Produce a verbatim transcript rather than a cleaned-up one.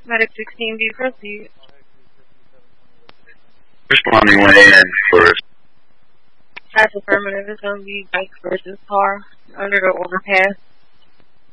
Medic sixteen B, proceed. Responding way in first. That's affirmative. It's going to be bike versus car under the overpass.